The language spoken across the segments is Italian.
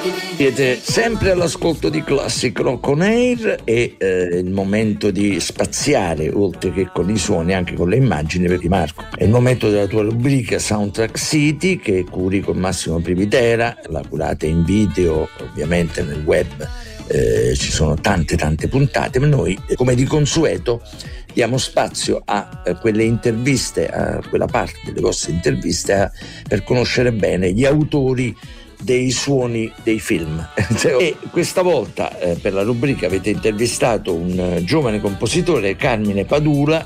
Siete sempre all'ascolto di Classic Rock On Air e il momento di spaziare oltre che con i suoni anche con le immagini, perché Marco è il momento della tua rubrica Soundtrack City che curi con Massimo Privitera, la curate in video ovviamente nel web, ci sono tante puntate, ma noi come di consueto diamo spazio a quelle interviste, a quella parte delle vostre interviste per conoscere bene gli autori dei suoni dei film. E questa volta per la rubrica avete intervistato un giovane compositore, Carmine Padula,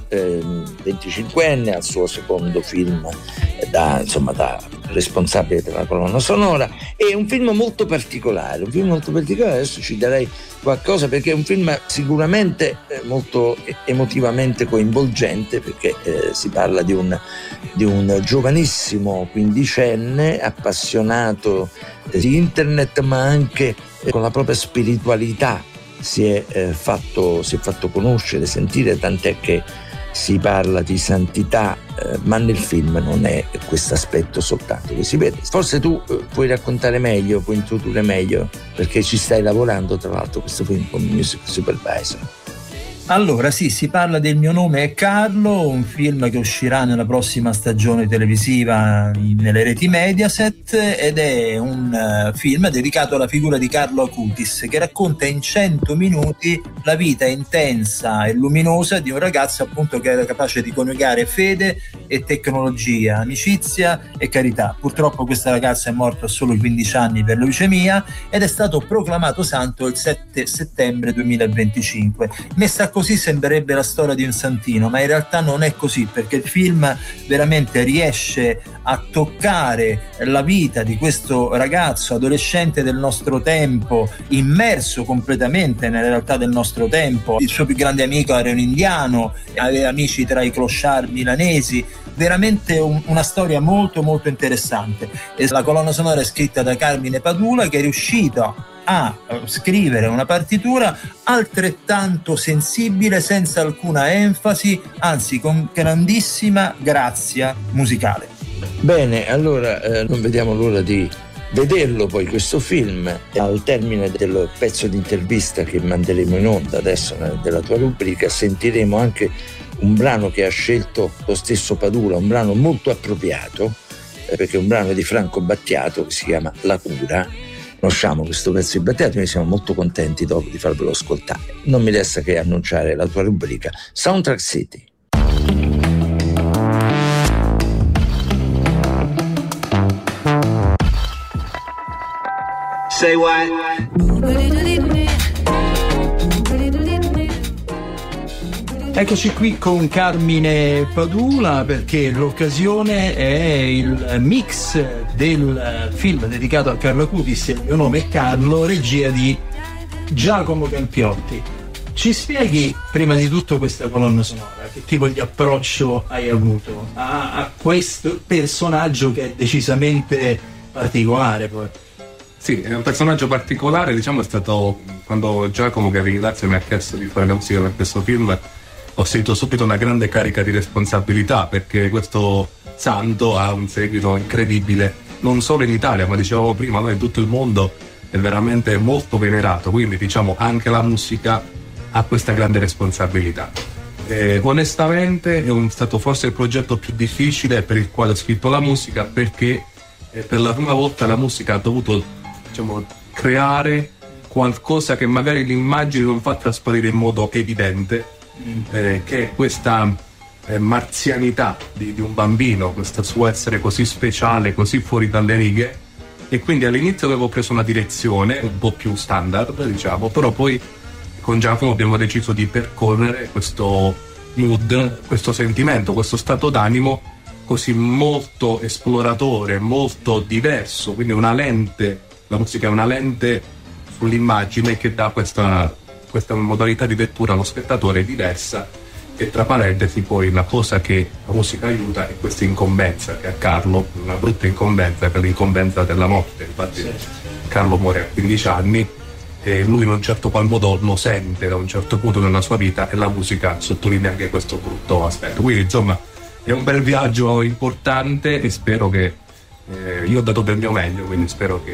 25enne, al suo secondo film da responsabile per la colonna sonora. È un film molto particolare, adesso ci darei qualcosa perché è un film sicuramente molto emotivamente coinvolgente, perché si parla di un giovanissimo quindicenne appassionato di internet, ma anche con la propria spiritualità si è fatto conoscere, sentire, tant'è che si parla di santità, ma nel film non è questo aspetto soltanto che si vede. Forse tu puoi raccontare meglio, puoi introdurre meglio, perché ci stai lavorando tra l'altro questo film come music supervisor. Allora sì, si parla del Mio nome è Carlo, un film che uscirà nella prossima stagione televisiva nelle reti Mediaset, ed è un film dedicato alla figura di Carlo Acutis, che racconta in 100 minuti la vita intensa e luminosa di un ragazzo appunto che era capace di coniugare fede e tecnologia, amicizia e carità. Purtroppo questo ragazzo è morto a solo 15 anni per leucemia ed è stato proclamato santo il 7 settembre 2025. Messa così sembrerebbe la storia di un santino, ma in realtà non è così, perché il film veramente riesce a toccare la vita di questo ragazzo adolescente del nostro tempo, immerso completamente nella realtà del nostro tempo. Il suo più grande amico era un indiano, aveva amici tra i clochard milanesi. Veramente una storia molto molto interessante. E la colonna sonora è scritta da Carmine Padula, che è riuscito a scrivere una partitura altrettanto sensibile, senza alcuna enfasi, anzi con grandissima grazia musicale. Bene, allora non vediamo l'ora di vederlo poi questo film. Al termine del pezzo di intervista che manderemo in onda adesso della tua rubrica sentiremo anche un brano che ha scelto lo stesso Padula, un brano molto appropriato, perché è un brano di Franco Battiato che si chiama La cura. Conosciamo questo pezzo di Battiato e noi siamo molto contenti dopo di farvelo ascoltare. Non mi resta che annunciare la tua rubrica Soundtrack City. Say what? Eccoci qui con Carmine Padula, perché l'occasione è il mix del film dedicato a Carlo Acutis, Il mio nome è Carlo, regia di Giacomo Campiotti. Ci spieghi prima di tutto questa colonna sonora, che tipo di approccio hai avuto a questo personaggio che è decisamente particolare poi? Sì, è un personaggio particolare, diciamo, è stato quando Giacomo Campiotti mi ha chiesto di fare la musica per questo film. Ho sentito subito una grande carica di responsabilità, perché questo santo ha un seguito incredibile, non solo in Italia, ma dicevamo prima, in tutto il mondo è veramente molto venerato, quindi diciamo anche la musica ha questa grande responsabilità. Onestamente è stato forse il progetto più difficile per il quale ho scritto la musica, perché per la prima volta la musica ha dovuto, diciamo, creare qualcosa che magari l'immagine non fa trasparire in modo evidente, che è questa marzianità di un bambino, questo suo essere così speciale, così fuori dalle righe. E quindi all'inizio avevo preso una direzione un po' più standard, diciamo, però poi con Giacomo abbiamo deciso di percorrere questo mood, questo sentimento, questo stato d'animo così molto esploratore, molto diverso, quindi una lente, la musica è una lente sull'immagine che dà questa modalità di lettura allo spettatore diversa. E tra parentesi poi la cosa che la musica aiuta è questa incombenza che ha Carlo, una brutta incombenza, che è l'incombenza della morte. Infatti sì. Carlo muore a 15 anni e lui in un certo qual modo lo sente da un certo punto nella sua vita, e la musica sottolinea anche questo brutto aspetto. Quindi insomma è un bel viaggio importante e spero che io ho dato del mio meglio, quindi spero che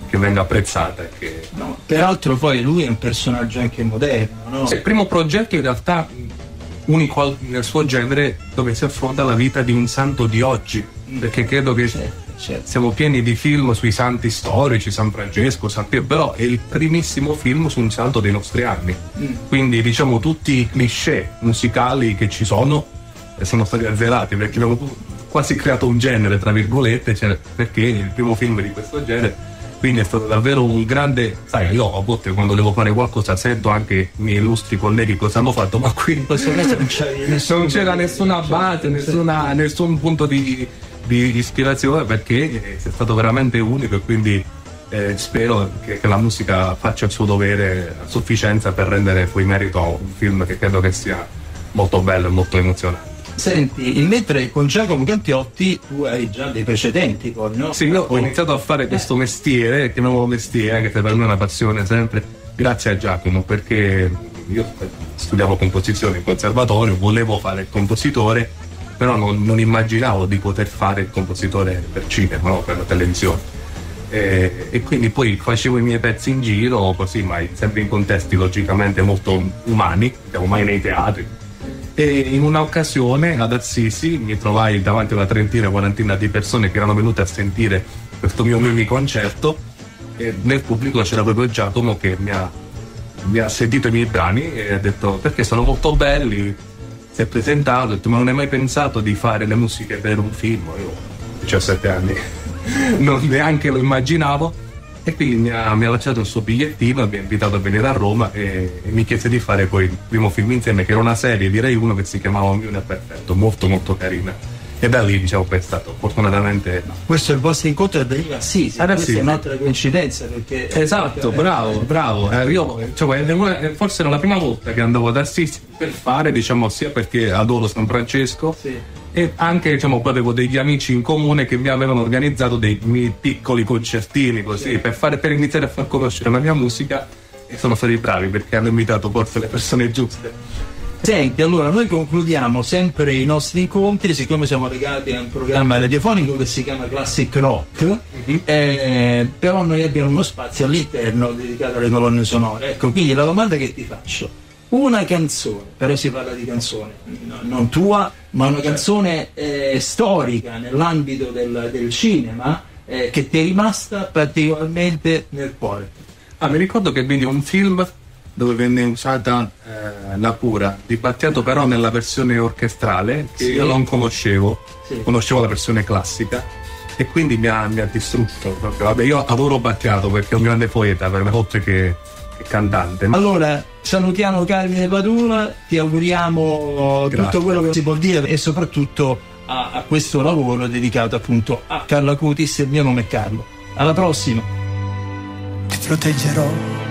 venga apprezzata. E che... No, peraltro poi lui è un personaggio anche moderno, no? È il primo progetto in realtà unico nel suo genere dove si affronta la vita di un santo di oggi, perché credo che siamo pieni di film sui santi storici, San Francesco, San Pietro, però è il primissimo film su un santo dei nostri anni. Quindi diciamo tutti i cliché musicali che ci sono sono stati azzerati, perché abbiamo quasi creato un genere, tra virgolette, perché è il primo film di questo genere. Quindi è stato davvero un grande, sai, io a volte quando devo fare qualcosa sento anche i miei illustri colleghi cosa hanno fatto, ma qui in questo caso non c'era nessuna base, nessun punto di ispirazione, perché è stato veramente unico, e quindi spero che la musica faccia il suo dovere a sufficienza per rendere poi merito a un film che credo che sia molto bello e molto emozionante. Senti, mentre con Giacomo Campiotto tu hai già dei precedenti, no? Sì, io ho iniziato a fare questo mestiere, chiamiamolo mestiere, che per me è una passione sempre, grazie a Giacomo, perché io studiavo composizione in conservatorio, volevo fare il compositore, però non immaginavo di poter fare il compositore per cinema, no? Per la televisione. E quindi poi facevo i miei pezzi in giro, così, ma sempre in contesti logicamente molto umani, siamo mai nei teatri. E in un'occasione ad Assisi mi trovai davanti a una trentina, quarantina di persone che erano venute a sentire questo mio mini concerto, e nel pubblico c'era proprio Giacomo che mi ha sentito i miei brani e ha detto: perché sono molto belli, si è presentato, ha detto: ma non hai mai pensato di fare le musiche per un film? Io ho 17 anni non neanche lo immaginavo, e quindi mi ha lasciato il suo bigliettino, mi ha invitato a venire a Roma e mi chiese di fare poi il primo film insieme, che era una serie, direi uno, che si chiamava Ognuno è perfetto, molto molto carina, e da lì diciamo poi è stato fortunatamente questo è il vostro incontro da lì. Sì, questa è un'altra coincidenza, perché esatto, bravo. Io forse era la prima volta che andavo ad Assisi per fare, diciamo, sia perché adoro San Francesco, sì, e anche diciamo poi avevo degli amici in comune che mi avevano organizzato dei miei piccoli concertini così, sì, per iniziare a far conoscere la mia musica, e sono stati bravi perché hanno invitato forse le persone giuste. Senti, allora noi concludiamo sempre i nostri incontri, siccome siamo legati a un programma radiofonico che si chiama Classic Rock, però noi abbiamo uno spazio all'interno dedicato alle colonne sonore. Ecco, quindi la domanda che ti faccio: una canzone, però si parla di canzone non tua, ma una canzone storica nell'ambito del cinema, che ti è rimasta particolarmente nel cuore. Mi ricordo che vidi un film dove venne usata la cura di Battiato, però nella versione orchestrale, che io non conoscevo, conoscevo la versione classica, e quindi mi ha distrutto proprio. Vabbè, io adoro Battiato perché è un grande poeta, per me, oltre che cantante. Allora salutiamo Carmine Padula, ti auguriamo tutto quello che si può dire, e soprattutto a questo lavoro dedicato appunto a Carlo Acutis. Il mio nome è Carlo, alla prossima. Ti proteggerò